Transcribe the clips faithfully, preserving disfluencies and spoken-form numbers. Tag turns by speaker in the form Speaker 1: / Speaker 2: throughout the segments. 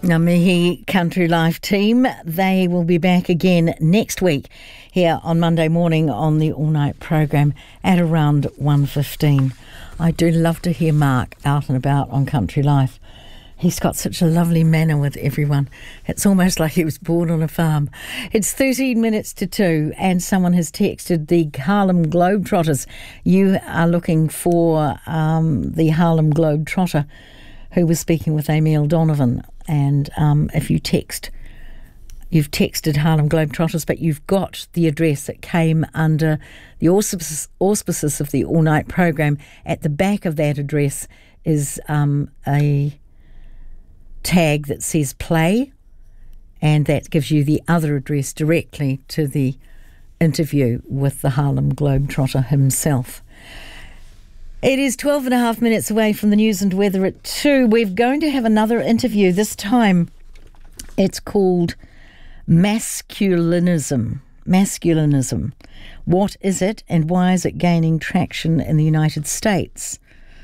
Speaker 1: Ngā Country Life team, they will be back again next week here on Monday morning on the All Night programme at around one fifteen. I do love to hear Mark out and about on Country Life. He's got such a lovely manner with everyone. It's almost like he was born on a farm. It's thirteen minutes to two and someone has texted the Harlem Globetrotters. You are looking for um, the Harlem Globetrotter who was speaking with Emil Donovan. And um, if you text, you've texted Harlem Globetrotters, but you've got the address that came under the auspices, auspices of the All Night programme. At the back of that address is um, a tag that says play, and that gives you the other address directly to the interview with the Harlem Globetrotter himself. It is twelve and a half minutes away from the news and weather at two. We're going to have another interview. This time it's called Masculinism. Masculinism. What is it and why is it gaining traction in the United States?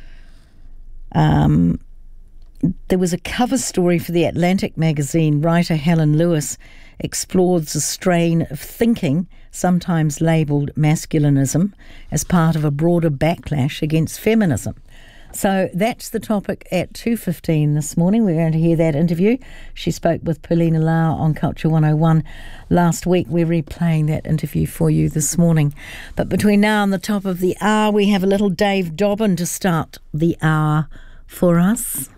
Speaker 1: Um, there was a cover story for the Atlantic magazine. Writer Helen Lewis explores a strain of thinking, sometimes labelled masculinism, as part of a broader backlash against feminism. So that's the topic at two fifteen this morning. We're going to hear that interview. She spoke with Paulina Lau on Culture one oh one last week. We're replaying that interview for you this morning. But between now and the top of the hour, we have a little Dave Dobbin to start the hour for us.